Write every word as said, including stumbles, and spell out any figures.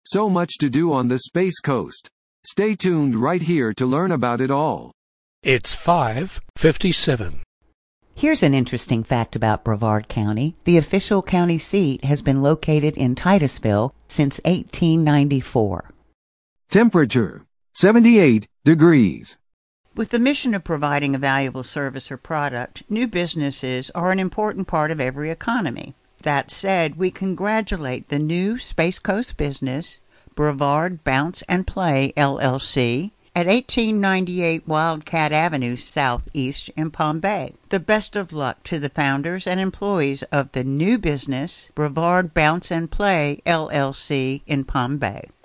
So much to do on the Space Coast. Stay tuned right here to learn about it all. It's five fifty-seven. Here's an interesting fact about Brevard County. The official county seat has been located in Titusville since eighteen ninety-four. Temperature, seventy-eight degrees. With the mission of providing a valuable service or product, new businesses are an important part of every economy. That said, we congratulate the new Space Coast business, Brevard Bounce and Play, L L C, at eighteen ninety-eight Wildcat Avenue Southeast in Palm Bay. The best of luck to the founders and employees of the new business, Brevard Bounce and Play, L L C, in Palm Bay.